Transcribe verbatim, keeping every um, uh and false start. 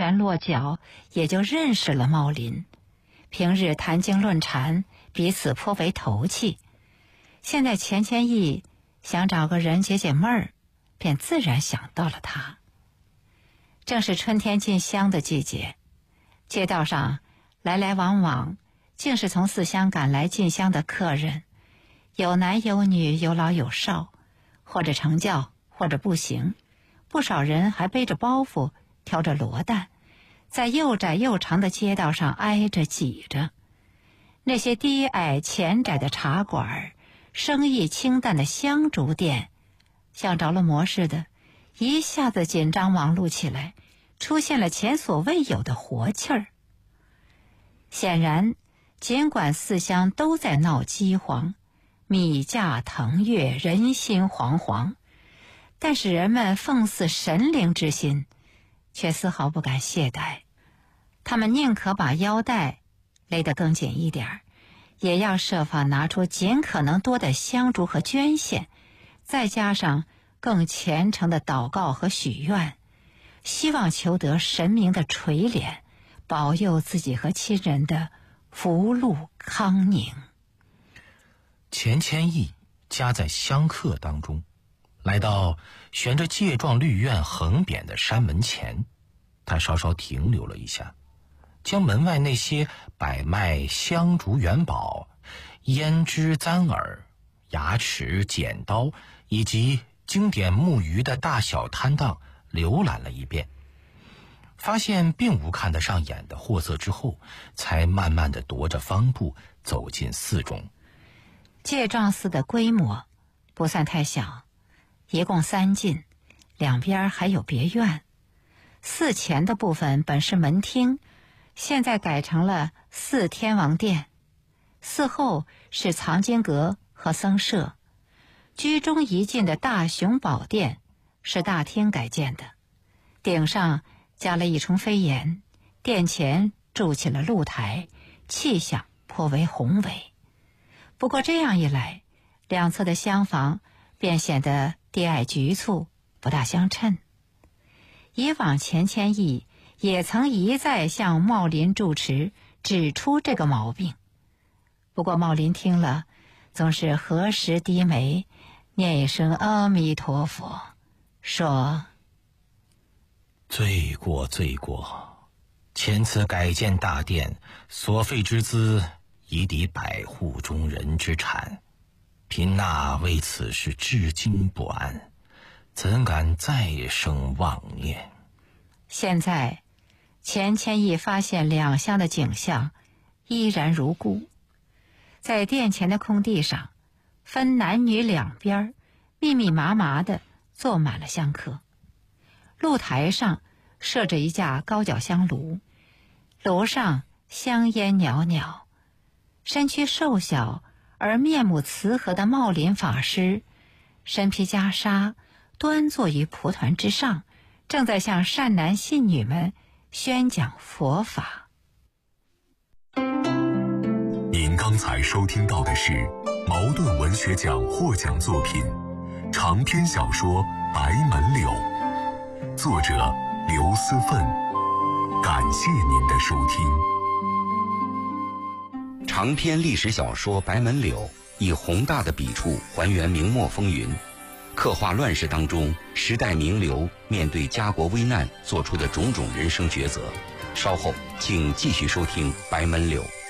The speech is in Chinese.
山落脚，也就认识了茂林。平日谈经论禅，彼此颇为投契。现在钱谦益想找个人解解闷儿，便自然想到了他。正是春天进香的季节，街道上来来往往竟是从四乡赶来进香的客人，有男有女，有老有少，或者乘轿，或者步行，不少人还背着包袱，挑着罗担，在又窄又长的街道上挨着挤着。那些低矮浅窄的茶馆，生意清淡的香烛店，像着了魔似的，一下子紧张忙碌起来，出现了前所未有的活气儿。显然，尽管四乡都在闹饥荒，米价腾跃，人心惶惶，但是人们奉祀神灵之心却丝毫不敢懈怠。他们宁可把腰带勒得更紧一点，也要设法拿出尽可能多的香烛和捐献，再加上更虔诚的祷告和许愿，希望求得神明的垂怜，保佑自己和亲人的福禄康宁。 钱谦益夹在香客当中，来到悬着戒状律院横匾的山门前，他稍稍停留了一下，将门外那些摆卖香烛元宝、胭脂簪耳、牙齿、剪刀以及经典木鱼的大小摊档浏览了一遍，发现并无看得上眼的货色之后，才慢慢地踱着方步走进寺中。 戒状寺的规模不算太小，一共三进，两边还有别院。寺前的部分本是门厅，现在改成了寺天王殿。寺后是藏经阁和僧舍。居中一进的大雄宝殿是大厅改建的，顶上加了一重飞檐，殿前筑起了露台，气象颇为宏伟。不过这样一来，两侧的厢房便显得低矮局促，不大相称。以往钱谦益也曾一再向茂林住持指出这个毛病，不过茂林听了总是合十低眉，念一声阿弥陀佛，说： 罪过罪过，前次改建大殿所费之资已抵百户中人之产，贫纳为此事至今不安，怎敢再生妄念。 现在钱谦益发现两厢的景象依然如故。在殿前的空地上，分男女两边密密麻麻地坐满了香客。露台上设着一架高脚香炉，炉上香烟袅袅。身躯瘦小而面目慈和的茂林法师，身披袈裟，端坐于蒲团之上，正在向善男信女们宣讲佛法。 您刚才收听到的是茅盾文学奖获奖作品长篇小说《白门柳》，作者刘思奋。感谢您的收听。 长篇历史小说《白门柳》以宏大的笔触还原明末风云，刻画乱世当中时代名流面对家国危难做出的种种人生抉择。稍后请继续收听《白门柳》。